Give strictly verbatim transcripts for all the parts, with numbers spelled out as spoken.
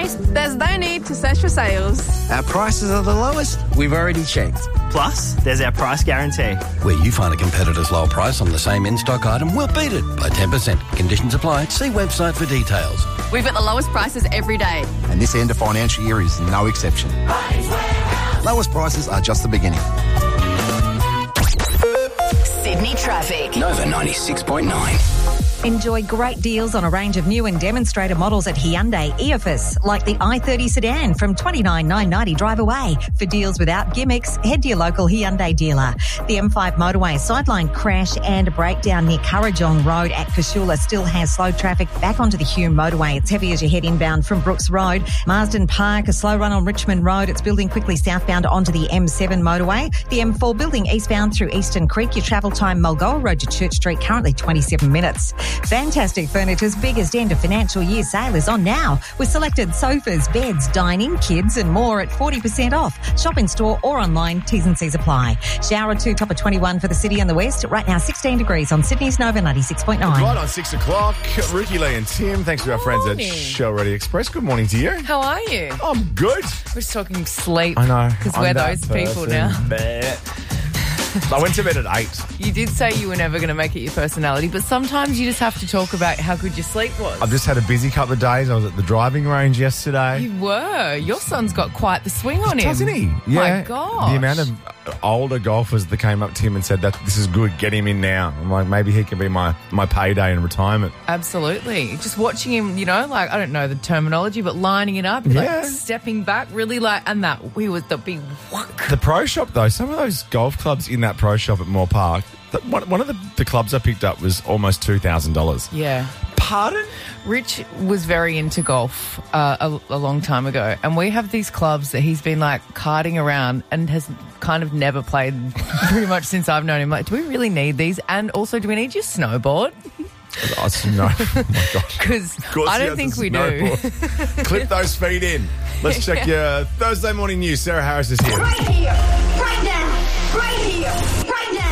most, there's no need to search for sales. Our prices are the lowest. We've already checked. Plus, there's our price guarantee. Where you find a competitor's lower price on the same in-stock item, we'll beat it by ten percent. Conditions apply. See website for details. We've got the lowest prices every day. And this end of financial year is no exception. Lowest prices are just the beginning. Sydney traffic. Nova ninety-six point nine. Enjoy great deals on a range of new and demonstrator models at Hyundai Eofus, like the i thirty sedan from twenty-nine thousand nine hundred ninety dollars drive away. For deals without gimmicks, head to your local Hyundai dealer. The M five motorway sideline crash and breakdown near Currajong Road at Cashula still has slow traffic back onto the Hume motorway. It's heavy as you head inbound from Brooks Road. Marsden Park, a slow run on Richmond Road. It's building quickly southbound onto the M seven motorway. The M four building eastbound through Eastern Creek. Your travel time Mulgoa Road to Church Street, currently twenty-seven minutes. Fantastic Furniture's biggest end of financial year sale is on now, with selected sofas, beds, dining, kids and more at forty percent off. Shop in store or online. T's and C's apply. Shower two, top of twenty-one for the city and the west. Right now sixteen degrees on Sydney's Nova ninety-six point nine. Right on six o'clock. Ricky, Lee and Tim, thanks to our friends at Shell Ready Express. Good morning to you. How are you? I'm good. We're just talking sleep. I know. Because I'm we're that those people person. now. Bleh. I went to bed at eight. You did say you were never going to make it your personality, but sometimes you just have to talk about how good your sleep was. I've just had a busy couple of days. I was at the driving range yesterday. You were. Your son's got quite the swing on him. Doesn't he? My gosh. The amount of older golfers that came up to him and said that this is good, get him in now. I'm like, maybe he can be my, my payday in retirement. Absolutely. Just watching him, you know, like, I don't know the terminology, but lining it up, Yeah. like stepping back, really like, and that, he was the big whack. The pro shop, though, some of those golf clubs in that pro shop at Moore Park, the, one, one of the, the clubs I picked up was almost two thousand dollars. Yeah. Pardon? Rich was very into golf uh, a, a long time ago, and we have these clubs that he's been like karting around and has kind of never played pretty much since I've known him. Like, do we really need these? And also, do we need your snowboard? Oh, no. Oh, my gosh. Because I don't think we do. Clip those feet in. Let's check your Thursday morning news. Sarah Harris is here. Right here, right now, right here, right now.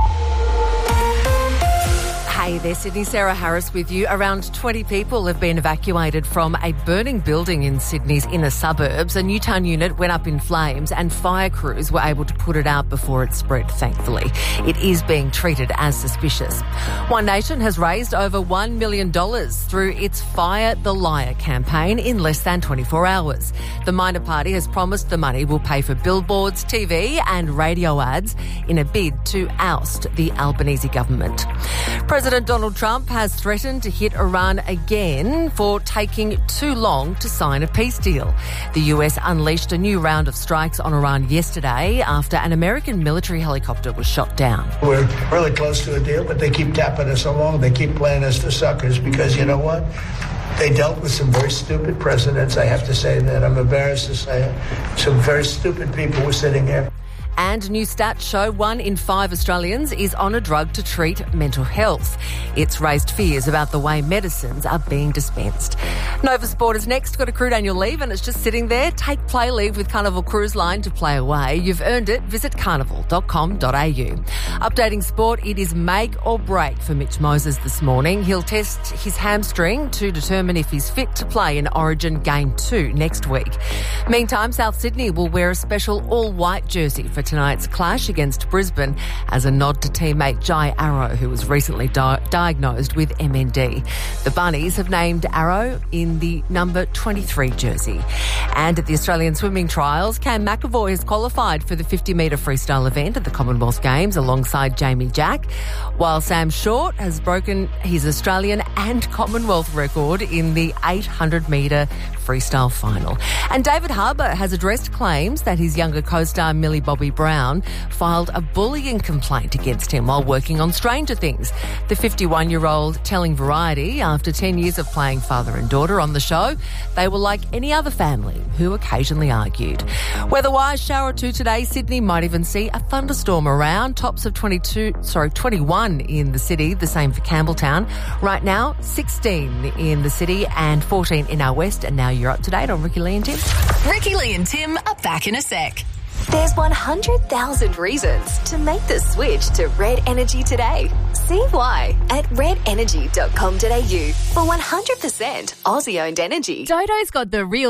Hey there, Sydney. Sarah Harris with you. Around twenty people have been evacuated from a burning building in Sydney's inner suburbs. A Newtown unit went up in flames and fire crews were able to put it out before it spread, thankfully. It is being treated as suspicious. One Nation has raised over one million dollars through its Fire the Liar campaign in less than twenty-four hours. The minor party has promised the money will pay for billboards, T V and radio ads in a bid to oust the Albanese government. President Donald Trump has threatened to hit Iran again for taking too long to sign a peace deal. The U S unleashed a new round of strikes on Iran yesterday after an American military helicopter was shot down. We're really close to a deal, but they keep tapping us along. They keep playing us for suckers because, you know what? They dealt with some very stupid presidents. I have to say that. I'm embarrassed to say it. Some very stupid people were sitting there. And new stats show one in five Australians is on a drug to treat mental health. It's raised fears about the way medicines are being dispensed. Nova Sport is next. Got accrued annual leave and it's just sitting there. Take play leave with Carnival Cruise Line to play away. You've earned it. Visit carnival dot com dot a u. Updating sport, it is make or break for Mitch Moses this morning. He'll test his hamstring to determine if he's fit to play in Origin Game two next week. Meantime, South Sydney will wear a special all-white jersey for tonight's clash against Brisbane as a nod to teammate Jai Arrow, who was recently di- diagnosed with M N D. The Bunnies have named Arrow in the number twenty-three jersey. And at the Australian Swimming Trials, Cam McAvoy has qualified for the fifty metre freestyle event at the Commonwealth Games alongside Jamie Jack, while Sam Short has broken his Australian and Commonwealth record in the eight hundred metre freestyle final. And David Harbour has addressed claims that his younger co-star Millie Bobby Brown filed a bullying complaint against him while working on Stranger Things. The fifty-one-year-old telling Variety, after ten years of playing father and daughter on the show, they were like any other family who occasionally argued. Weather-wise, shower or two today. Sydney might even see a thunderstorm around. Tops of twenty-two, sorry, twenty-one in the city. The same for Campbelltown. Right now, sixteen in the city and fourteen in our west. And now you're up to date on Ricky Lee and Tim. Ricky Lee and Tim are back in a sec. There's one hundred thousand reasons to make the switch to Red Energy today. See why at red energy dot com dot a u for one hundred percent Aussie-owned energy. Dodo's got the real